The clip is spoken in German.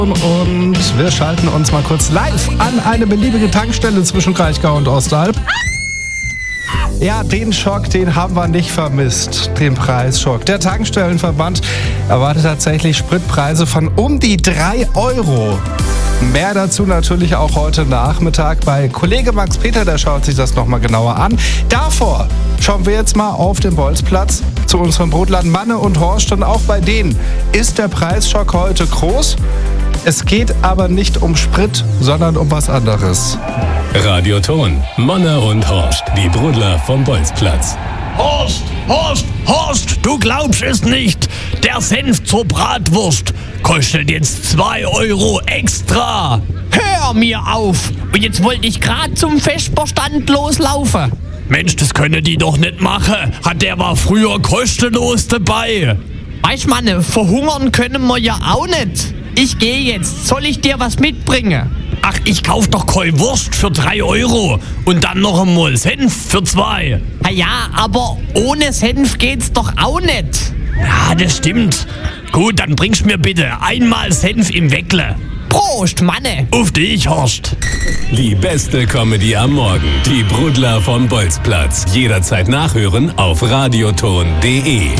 Und wir schalten uns mal kurz live an eine beliebige Tankstelle zwischen Kraichgau und Ostalb. Ja, den Schock, den haben wir nicht vermisst, den Preisschock. Der Tankstellenverband erwartet tatsächlich Spritpreise von um die 3 Euro. Mehr dazu natürlich auch heute Nachmittag bei Kollege Max Peter, der schaut sich das nochmal genauer an. Davor schauen wir jetzt mal auf den Bolzplatz zu unserem Brotladen Manne und Horst. Und auch bei denen ist der Preisschock heute groß. Es geht aber nicht um Sprit, sondern um was anderes. Radioton, Manne und Horst, die Brudler vom Bolzplatz. Horst, du glaubst es nicht. Der Senf zur Bratwurst kostet jetzt 2 Euro extra. Hör mir auf! Und jetzt wollte ich gerade zum Vesperstand loslaufen. Mensch, das können die doch nicht machen. Der war früher kostenlos dabei. Weißt Mann, verhungern können wir ja auch nicht. Ich gehe jetzt. Soll ich dir was mitbringen? Ach, ich kauf doch keine Wurst für 3 Euro und dann noch einmal Senf für 2. Na ja, aber ohne Senf geht's doch auch nicht. Ja, das stimmt. Gut, dann bringst mir bitte einmal Senf im Weckle. Prost, Manne. Auf dich, Horst. Die beste Comedy am Morgen. Die Brudler vom Bolzplatz. Jederzeit nachhören auf radioton.de.